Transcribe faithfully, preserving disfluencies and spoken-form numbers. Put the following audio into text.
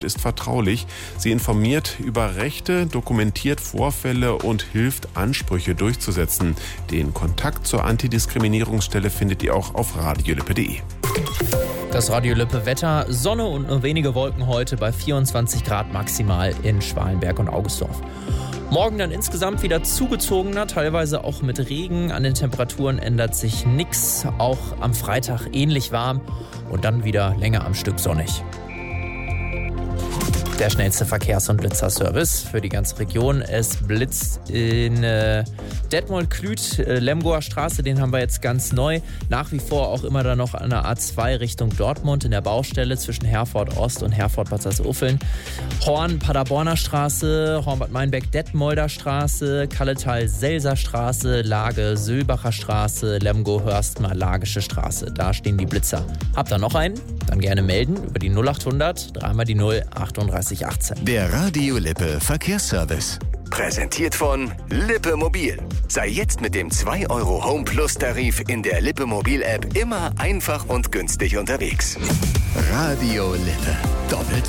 ist vertraulich. Sie informiert über Rechte, dokumentiert Vorfälle und hilft, Ansprüche durchzusetzen. Den Kontakt zur Antidiskriminierungsstelle findet ihr auch auf radiolippe punkt de. Das Radio Lippe Wetter, Sonne und nur wenige Wolken heute bei vierundzwanzig Grad maximal in Schwalenberg und Augustdorf. Morgen dann insgesamt wieder zugezogener, teilweise auch mit Regen. An den Temperaturen ändert sich nichts. Auch am Freitag ähnlich warm und dann wieder länger am Stück sonnig. Der schnellste Verkehrs- und Blitzerservice für die ganze Region. Es blitzt in äh, Detmold-Klüt, äh, Lemgoer Straße, den haben wir jetzt ganz neu. Nach wie vor auch immer dann noch an der A zwei Richtung Dortmund in der Baustelle zwischen Herford Ost und Herford-Bad Salzuffeln. Horn, Paderborner Straße, Horn-Bad Meinbeck, Detmolder Straße, Kalletal-Selser Straße, Lage, Sülbacher Straße, Lemgo-Hörstmar-Lagische Straße. Da stehen die Blitzer. Habt ihr noch einen? Dann gerne melden über die null achthundert, dreimal die null, achtunddreißig achtzehn. Der Radio Lippe Verkehrsservice. Präsentiert von Lippe Mobil. Sei jetzt mit dem zwei Euro Home Plus Tarif in der Lippe Mobil App immer einfach und günstig unterwegs. Radio Lippe. Doppelt